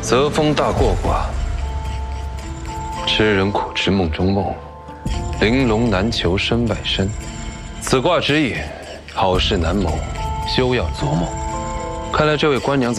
泽风大过卦，知人苦知梦中梦，玲珑难求身外身。此卦之意，好事难谋，休要做梦。看来这位官娘子